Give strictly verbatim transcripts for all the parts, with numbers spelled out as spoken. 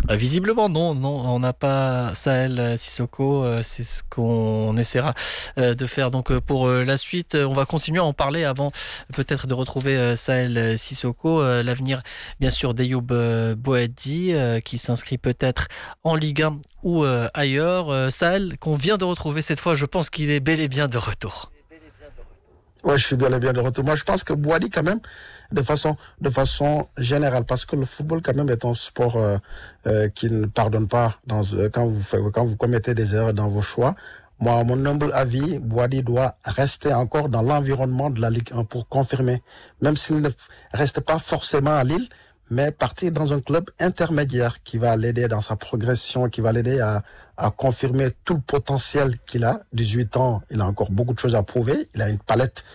Euh, Visiblement, non, non, on n'a pas Saël euh, Sissoko. euh, C'est ce qu'on essaiera euh, de faire. Donc, euh, pour euh, la suite, euh, on va continuer à en parler avant peut-être de retrouver euh, Saël euh, Sissoko. Euh, L'avenir, bien sûr, d'Ayoub euh, Boadi, euh, qui s'inscrit peut-être en Ligue un ou euh, ailleurs. Euh, Saël, qu'on vient de retrouver cette fois, je pense qu'il est bel et bien de retour. Ouais, je suis bel et bien de retour. Moi, je pense que Boadi, quand même, de façon, de façon générale, parce que le football, quand même, est un sport euh, euh, qui ne pardonne pas dans, euh, quand vous faites, quand vous commettez des erreurs dans vos choix. Moi, à mon humble avis, Boadi doit rester encore dans l'environnement de la Ligue un pour confirmer, même s'il ne reste pas forcément à Lille, mais partir dans un club intermédiaire qui va l'aider dans sa progression, qui va l'aider à, à confirmer tout le potentiel qu'il a. dix-huit ans, il a encore beaucoup de choses à prouver. Il a une palette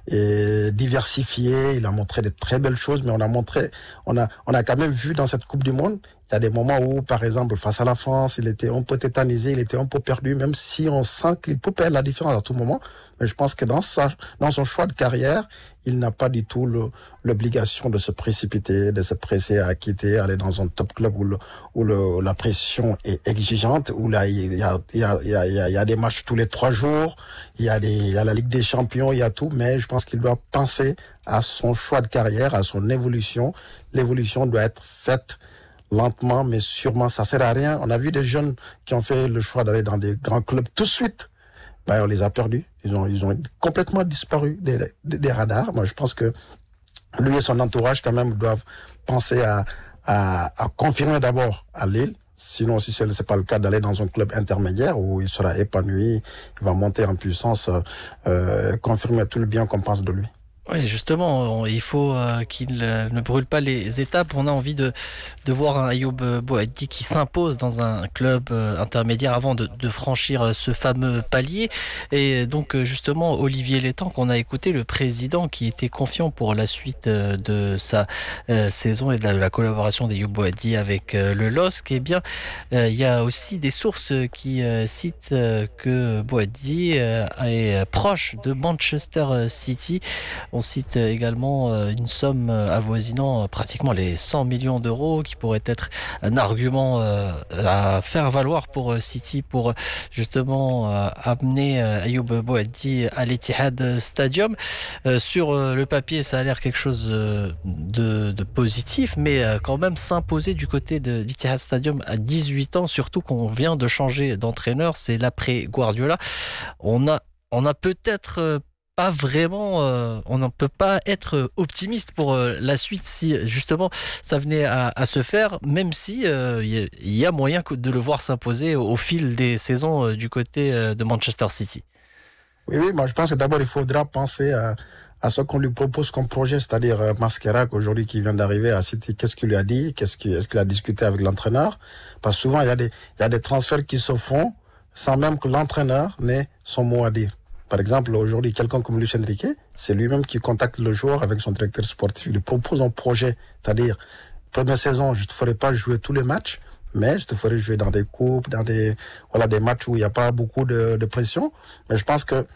et diversifiée. Il a montré de très belles choses, mais on a montré, on a, on a quand même vu dans cette Coupe du Monde, il y a des moments où, par exemple, face à la France, il était un peu tétanisé, il était un peu perdu, même si on sent qu'il peut perdre la différence à tout moment. Mais je pense que dans sa, dans son choix de carrière, il n'a pas du tout le, l'obligation de se précipiter, de se presser à quitter, aller dans un top club où, le, où le, la pression est exigeante, où là, il y a, il y a, il y a, il y a, il y a des matchs tous les trois jours, il y a des, il y a la Ligue des Champions, il y a tout, mais je pense qu'il doit penser à son choix de carrière, à son évolution. L'évolution doit être faite lentement, mais sûrement. Ça sert à rien. On a vu des jeunes qui ont fait le choix d'aller dans des grands clubs tout de suite. Ben, on les a perdus. Ils ont, ils ont complètement disparu des, des, des radars. Moi, je pense que lui et son entourage, quand même, doivent penser à, à, à confirmer d'abord à Lille. Sinon, si ce n'est pas le cas, d'aller dans un club intermédiaire où il sera épanoui, il va monter en puissance, euh, confirmer tout le bien qu'on pense de lui. Oui, justement, on- il faut euh, qu'il euh, ne brûle pas les étapes. On a envie de, de voir un Ayoub euh, Boadi qui s'impose dans un club euh, intermédiaire avant de, de franchir euh, ce fameux palier. Et donc, euh, justement, Olivier Létang, qu'on a écouté, le président qui était confiant pour la suite euh, de sa euh, saison et de la, de la collaboration d'Ayoub Boadi avec euh, le L O S C, eh bien, euh, il y a aussi des sources qui euh, citent euh, que Boadi euh, est proche de Manchester City. On cite également euh, une somme euh, avoisinant euh, pratiquement les cent millions d'euros qui pourrait être un argument euh, à faire valoir pour euh, City pour euh, justement euh, amener euh, Ayoub Boadi à l'Etihad Stadium. Euh, sur euh, le papier, ça a l'air quelque chose euh, de, de positif, mais euh, quand même s'imposer du côté de l'Etihad Stadium à dix-huit ans, surtout qu'on vient de changer d'entraîneur, c'est l'après Guardiola. On a, on a peut-être euh, pas vraiment, euh, on ne peut pas être optimiste pour euh, la suite si justement ça venait à, à se faire, même si euh, il y, y a moyen que de le voir s'imposer au, au fil des saisons euh, du côté euh, de Manchester City. Oui, oui, moi je pense que d'abord il faudra penser à, à ce qu'on lui propose comme projet, c'est-à-dire euh, Masquerac aujourd'hui qui vient d'arriver à City, qu'est-ce qu'il lui a dit, qu'est-ce qu'il, est-ce qu'il a discuté avec l'entraîneur, parce que souvent il y a des, il y a des transferts qui se font sans même que l'entraîneur n'ait son mot à dire. Par exemple, aujourd'hui, quelqu'un comme Luis Enrique, c'est lui-même qui contacte le joueur avec son directeur sportif, il lui propose un projet, c'est-à-dire première saison, je te ferai pas jouer tous les matchs, mais je te ferai jouer dans des coupes, dans des voilà des matchs où il n'y a pas beaucoup de, de pression. Mais je pense que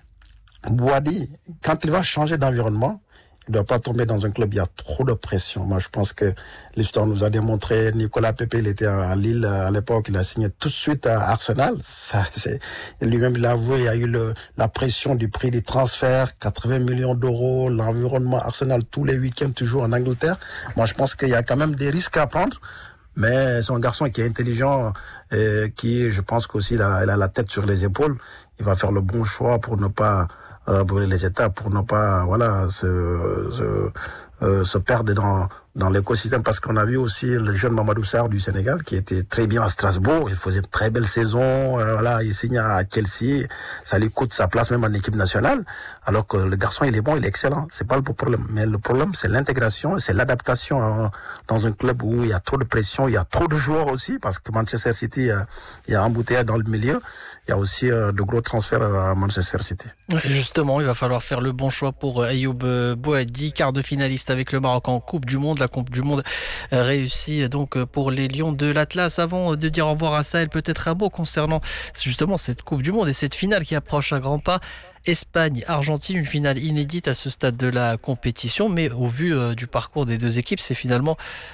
Boadi, quand il va changer d'environnement, il ne doit pas tomber dans un club, il y a trop de pression. Moi, je pense que l'histoire nous a démontré, Nicolas Pepe, il était à Lille à l'époque, il a signé tout de suite à Arsenal. Ça, c'est, lui-même, il a avoué, il y a eu le, la pression du prix des transferts, quatre-vingts millions d'euros, l'environnement Arsenal tous les week-ends, toujours en Angleterre. Moi, je pense qu'il y a quand même des risques à prendre. Mais c'est un garçon qui est intelligent, et qui, je pense qu'aussi, il a, il a la tête sur les épaules. Il va faire le bon choix pour ne pas euh, brûler les étapes, pour ne pas, voilà, se, se, euh, se perdre dans dans l'écosystème, parce qu'on a vu aussi le jeune Mamadou Sarr du Sénégal qui était très bien à Strasbourg, il faisait une très belle saison, euh, voilà, il signe à Chelsea, ça lui coûte sa place même en équipe nationale, alors que le garçon il est bon, il est excellent, c'est pas le problème, mais le problème c'est l'intégration, c'est l'adaptation hein, dans un club où il y a trop de pression, il y a trop de joueurs aussi, parce que Manchester City, euh, il y a embouteillage dans le milieu, il y a aussi euh, de gros transferts à Manchester City. Justement, il va falloir faire le bon choix pour Ayoub Boadi, quart de finaliste avec le Maroc en Coupe du Monde. La Coupe du Monde réussie donc pour les Lions de l'Atlas. Avant de dire au revoir à Sahel, peut-être un mot concernant justement cette Coupe du Monde et cette finale qui approche à grands pas. Espagne-Argentine, une finale inédite à ce stade de la compétition, mais au vu euh, du parcours des deux équipes, c'est finalement